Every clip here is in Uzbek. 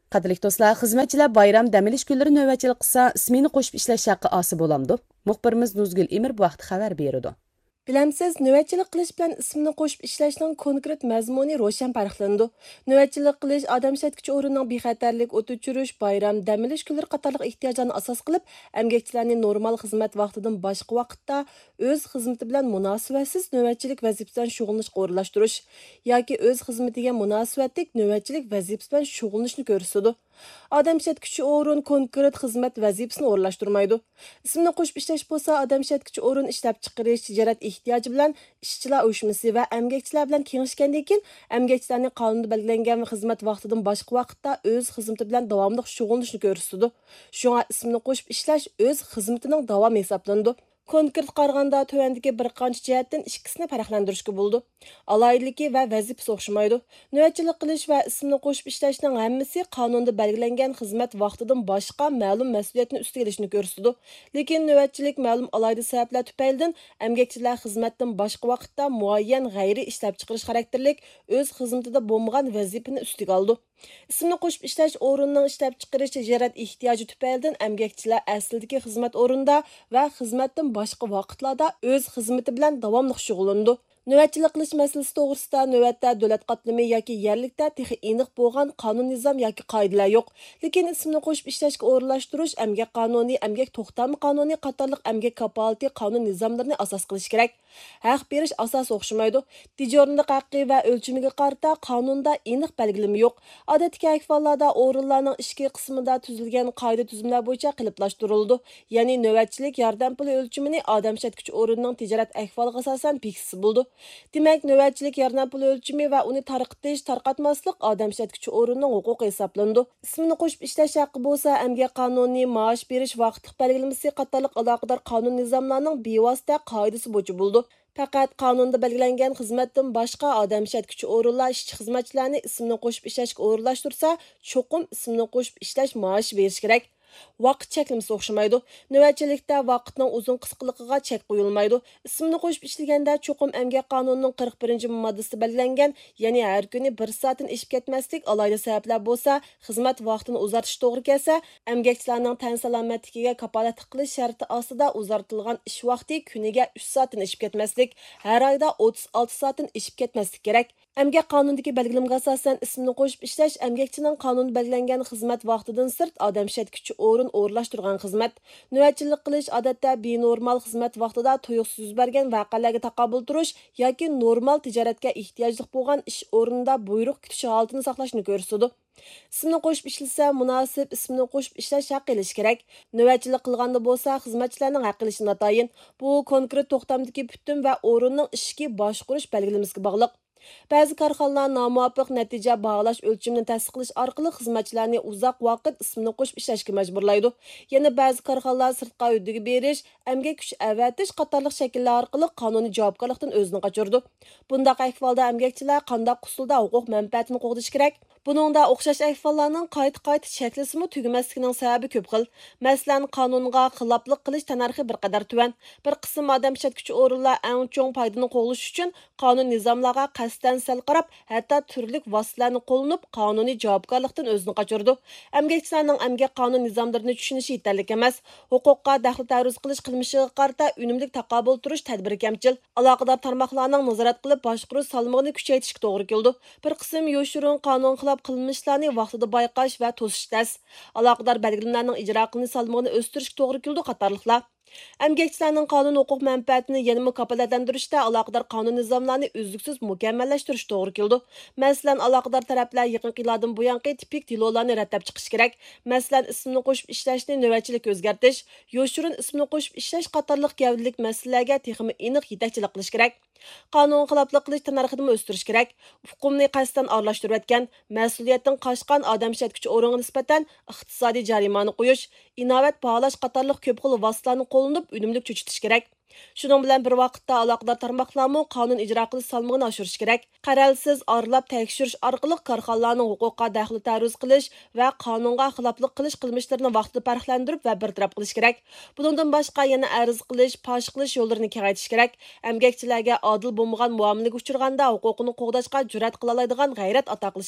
Qadrlik do'stlar, xizmatchilar bayram dam olish kunlari navbatchilik qilsa, ismini qo'shib ishlash haqqi osi bo'lamdi. Muxbirimiz Nuzgul Emir bu vaqt xabar berdi. Bilamsiz, növbətçilik qilish bilan ismini qo'shib ishlashning konkret mazmuni ro'shan farqlanadi. Növbətçilik qilish odam shatkichi o'rinning bexatarlik, o't o'chirish, bayram, dam olish kunlari qatorliq ehtiyojlarni asos qilib, emgakchilarni normal xizmat vaqtidan boshqa vaqtda o'z xizmati bilan munosabatsiz növbətçilik vazifasidan shug'ullanishga o'rinlashtirish yoki o'z xizmatiga munosabatlik növbətçilik vazifasi bilan shug'ullanishni ko'rsatadi. Odam shatkichi o'rin konkret xizmat vazifasini o'rinlashtirmaydi. Ismini qo'shib ishlash bo'lsa, odam shatkichi o'rin ishlab chiqarish, tijorat ehtiyoji bilan ishchilar uyushmasi va emgakchilar bilan kengashgandan keyin emgakchilarning qonunda belgilangan xizmat vaqtidan boshqa vaqtda o'z xizmati bilan davomli shug'ullanishni ko'rsatadi. Shunga ismini qo'shib ishlash o'z xizmatining davomi hisoblanadi. Konkret qaraganda tövəndəki bir qancha jihatdan ikkisini farqlantirishga bo'ldi. Alayidligi va vazifasi o'xshamaydi. Növbətçilik qilish va ismini qo'shib ishlashning hammasi qonunda belgilangan xizmat vaqtidan boshqa ma'lum mas'uliyatni ustiga olishni ko'rsatadi. Lekin növbətçilik ma'lum alayida sabablar tufaylidan emgakchilar xizmatdan boshqa vaqtda muayyan g'ayri ishlab chiqarish xarakterlik o'z xizmatida bo'lmagan vazifani ustiga oldi. Ismini qo'shib ishlash o'rnining ishlab chiqarish tijorat ehtiyoji tufaylidan emgakchilar aslidagi xizmat o'rinda va xizmatdan boshqa vaqtlarda o'z xizmati bilan davomli shug'ullanadi. Növbətçilik qilish masalasi to'g'risida navbatda davlat qatlami yoki yerlikda texi aniq bo'lgan qonun nizom yoki qoidalar yo'q. Lekin ismini qo'shib ishlashga o'rinlashtirish emgak qonuni, emgak to'xtami qonuni qatorliq emgak kapolati qonun nizomlarini asos qilish kerak. Haq berish asosi o'xshamaydi. Tijoratlik haqqi va o'lchamiga qarata qonunda aniq belgilama yo'q. Odatdagi ahvollarda o'rinlarning ichki qismida tuzilgan qoida tuzumlar bo'yicha qiliplashtirildi. Ya'ni navbatchilik yordam puli o'lchamini odam shatkichi o'rinning tijorat ahvoliga asosan bekitsa bo'ldi. Demak, növbətçilik yordam puli o'lchami va uni tarqatish, tarqatmaslik odam shatkichi o'rinning huquqi hisoblanadi. Ismini qo'shib ishlash haqqi bo'lsa, emgak qonuni, maosh berish vaqtliq belgilamasi qatorliq aloqador qonun nizomlarining bevosita qoidasi bo'yicha bo'ldi. Faqat qonunda belgilangan xizmatdan boshqa odam shatkichi o'rinlar ishchi xizmatchilarni ismini qo'shib ishlashga o'rinlashtirsa, cho'qim ismini qo'shib ishlash maoshi berish kerak. Vaqt cheklamasi o'xshamaydi. Növbətçilikdə vaqtning uzun qisqaligiga chek qo'yilmaydi. Ismini qo'shib ishlaganda cho'qim emgak qonunining 41-moddasida belgilangan, ya'ni har kuni 1 soatdan oshib ketmaslik alayda sabablar bo'lsa, xizmat vaqtini uzartish to'g'ri kelsa, emgakchilarning tan salomatligiga kapolat qilish sharti ostida uzartilgan ish vaqti kuniga 3 soatdan oshib ketmaslik, har oyda 36 soatdan oshib ketmaslik kerak. Emgak qonundagi belgilamga asosan ismini qo'shib ishlash emgakchining qonunda belgilangan xizmat vaqtidan sirt odam shatkichi o'rin o'rinlashtirgan xizmat. Növbətçilik qilish odatda benormal xizmat vaqtida tuyuqsiz yuz bergan voqealarga taqobil turish yoki normal tijoratga ehtiyojli bo'lgan ish o'rnida buyruq kutish holatini saqlashni ko'rsatadi. Ismini qo'shib ishlasa, munosib ismini qo'shib ishlash haqqi olish kerak. Növbətçilik qilganda bo'lsa, xizmatchilarning haqqi olishi notayin. Bu konkret to'xtamdagi butun va o'rinning ishki boshqarish belgilamasiga bog'liq. Ba'zi korxonalar nomuvofiq natija bag'lash o'lchimini tasdiqlash orqali xizmatchilarni uzoq vaqt ismini qo'shib ishlashga majburlaydi. Yana ba'zi korxonalar sirtqa uddagi berish, emgak kuch avatish qatorliq shakllar orqali qonuniy javobgarlikdan o'zini qochirdi. Bundaq ahvolda emgakchilar qanday usulda huquq manfaatini qo'g'dish kerak? Buningda o'xshash ahvollarning qayta shaklisimi tugamasligining sababi ko'p xil. Masalan, qonunga xiloflik qilish tanarxi bir qadar tuvan. Bir qism odam shatkichi o'rinlar eng cho'ng foydani qo'g'lish uchun qonun nizomlarga qasddan sal qarab, hatto turli vositalarni qo'llanib, qonuniy javobgarlikdan o'zini qochirdi. Emgakchilarning emgak qonun nizomlarini tushunishi yetarli emas. Huquqqa daxl taruz qilish qilmishiga qarata unumli taqobil turish tadbiri kamchil. Aloqador tarmoqlarning nazorat qilib boshqaruv salmog'ini kuchaytirishga to'g'ri keldi. Bir qism yo'shirin qonun xilof qilmishlarni vaqtida bayqash va to'sish tas. Aloqador belgilamlarning ijro qilinish salmog'ini o'stirishga to'g'ri keldi qatorliqlar. Emgakchilarning qonun huquq manfaatini yanada kafolatlantirishda aloqador qonun nizomlarini uzluksiz mukammallashtirish to'g'ri keldi. Masalan, aloqador taraflar yaqinqi yillardan buyangi tipik delolarni ratlab chiqish kerak. Masalan, ismini qo'shib ishlashni navbatchilikka o'zgartish, yo'shirin ismini qo'shib ishlash qatorliq gavdalik masalalarga texmi aniq yetakchilik qilish kerak. Qonun xiloflik qilish tanarxini o'stirish kerak. Huquqni qasddan aralashtirayotgan, mas'uliyatdan qochgan odam shatkichi o'ringa nisbatan iqtisodiy jarimani qo'yish, inovat baholash qatorliq ko'p xil vositalarni qo'llanib, unumli cho'chitish kerak. Shuning bilan bir vaqtda aloqador tarmoqlarni qonun ijro qilish salmog'ini oshirish kerak. Qaralsiz aralab tekshirish orqali korxonalarning huquqqa daxl taruz qilish va qonunga xiloflik qilish qilmishlarini vaqtida farqlantirib va bartaraf qilish kerak. Bundan boshqa yana arz qilish, fosh qilish yo'llarini kengaytirish kerak. Emgakchilarga adil bo'lmagan muomalaga uchraganda huquqini qo'g'dashga jur'at qila oladigan g'ayrat ato qilish kerak.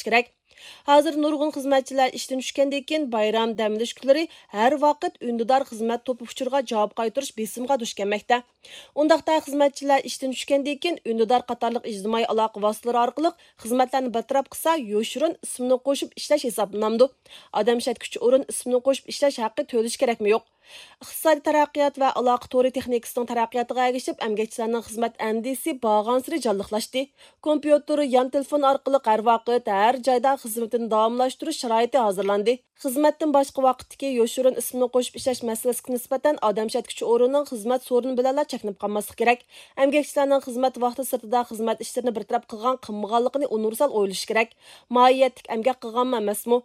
Hozir nurg'un xizmatchilar ishdan tushgandan keyin bayram dam olish kunlari har vaqt undidor xizmat to'pi uchurga javob qaytarish besimga duch kelmoqda. Undaqda xizmatchilar ishdan tushgandan keyin undidor qatorliq ijtimoiy aloqa vositalari orqali xizmatlarni bartaraf qilsa, yo'shirin ismini qo'shib ishlash hisoblanamdi. Odam ishlatuvchi o'rin ismini qo'shib ishlash haqqi to'lish kerakmi yo'q? Iqtisodiy taraqqiyot va aloqa to'ri texnikasining taraqqiyotiga ergishib, emgakchilarning xizmat andisi bag'ansiri jonliqlashdi. Kompyuter, yon telefon orqali har vaqt, har joyda xizmatini davomlashtirish sharoiti hozirlandi. Xizmatdan boshqa vaqtdagi yo'shirin ismini qo'shib ishlash masalasiga nisbatan odam ishlatuvchi o'rinning xizmat so'rini bilan cheklanib qolmaslik kerak. Emgakchilarning xizmat vaqti sirtida xizmat ishlarini bir taraf qilgan qilmaganligini universal o'ylash kerak. Mohiyatlik emgak qilganmi emasmi?